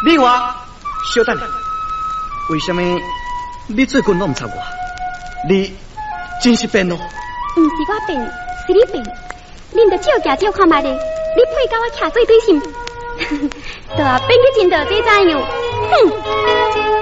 你话，小等下，为什么你最近拢唔插我？你真是变咯？ 唔是我变，是你变。恁着照镜照看卖咧，你配甲我徛做对心，对啊，变去真着这怎样？哼！